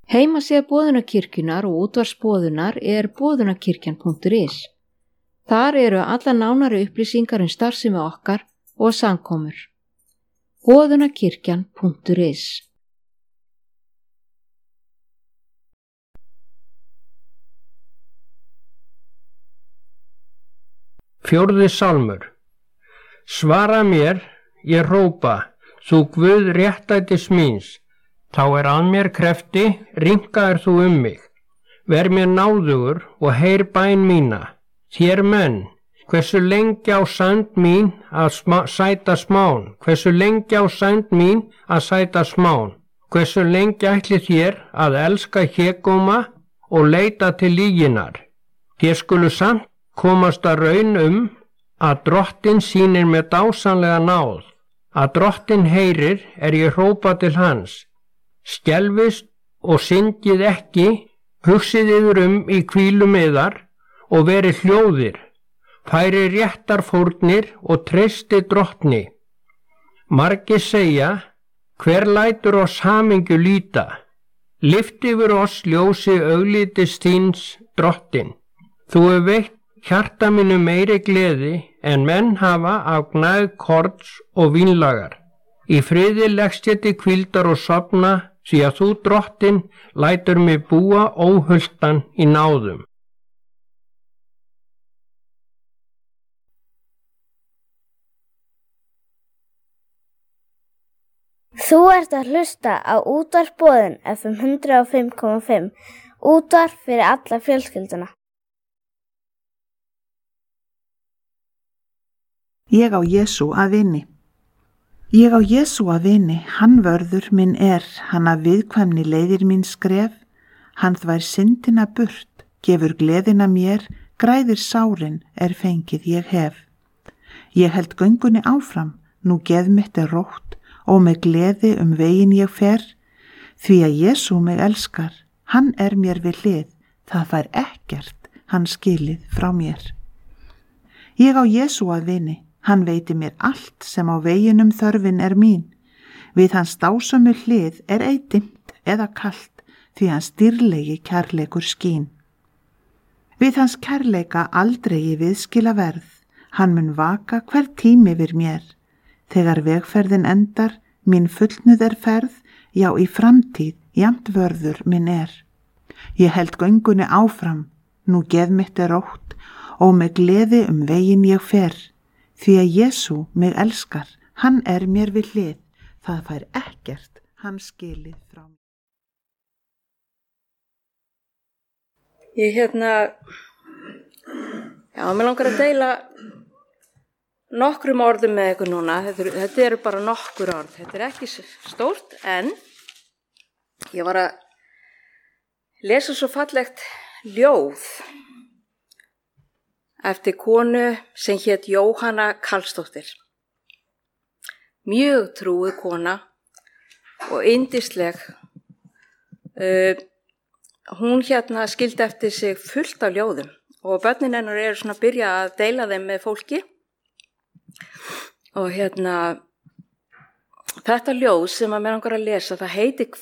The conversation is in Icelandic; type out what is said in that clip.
Heimasíða Boðunarkirkjunnar og útvarpsboðunar boðunarkirkjan.is. Þar eru allar nánari upplýsingar starfsemi okkar og samkomur. Boðunarkirkjan.is. Fjórði sálmur. Svara mér, ég hrópa, þú Guð réttlætis míns. Þá að mér krefti, rýmkaðir þú mig. Ver mér náðugur og heyr bæn mína. Þér menn, hversu lengi á sænd mín að sæta smán? Hversu lengi á sænd mín að sæta smán? Hversu lengi ætli þér að elska hégóma og leita til lyginnar? Þér skulu samt komast að raun að Drottinn sýnir mér dásamlega náð. Að Drottinn heyrir ég hrópa til hans. Skelfist og syngið ekki, hugsið yfir í hvílum yðar og verið hljóðir, færi réttar fórnir og treysti Drottni. Margir segja, hver lætur oss hamingju líta? Lyfti yfir oss ljósi auglítis þíns Drottinn. Þú veitt hjarta mínu meiri gleði en menn hafa af gnægð korns og vínlagar. Í friði leggst ég til hvíldar og sofna, því að þú Drottinn lætur mig búa óhultan í náðum. Þú ert að hlusta á útvarpsboðun FM 105.5, útvarp fyrir alla fjölskylduna. Ég á Jesú að vini. Ég á Jesú að vini, hann vörður minn hann að viðkvæmni leiðir mín skref, hann þvær syndina burt, gefur gleðina mér, græðir sárin fengið ég hef. Ég held göngunni áfram, nú geð mitt rótt, og með gleði veginn ég fer, því að Jesú mig elskar, hann mér við hlið, það fær ekkert, hann skilið frá mér. Ég á Jesú að vini, hann veiti mér allt sem á veginum þörfin mín. Við hans dásömu hlið ei dimmt eða kalt, því hans dýrlegi kærleikur skín. Við hans kærleika aldrei viðskila verð, hann mun vaka hver tími yfir mér. Þegar vegferðin endar, mín fullnuð ferð, já í framtíð jafnt vörður minn Ég held göngunni áfram, nú geð mitt rótt, og með gleði veginn ég fer. Því að Jesú mig elskar, hann mér við hlið, það fær ekkert, hann skilið frá mér. Ég mér langar að deila nokkrum orðum með ykkur núna, þetta eru bara nokkur orð, þetta ekki stórt, en ég var að lesa svo fallegt ljóð eftir konu sem hét Jóhanna Karlsdóttir. Mjög trúið kona og yndisleg. Hún skildi eftir sig fullt af ljóðum og börnin hennar eru svona að byrja að deila þeim með fólki. Og þetta ljóð sem að mér langar að lesa, það heitir